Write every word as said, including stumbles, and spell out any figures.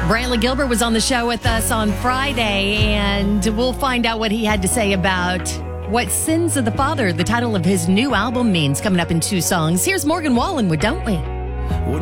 Brantley Gilbert was on the show with us on Friday, and we'll find out what he had to say about what Sins of the Father, the title of his new album, means, coming up in two songs. Here's Morgan Wallen with Don't We?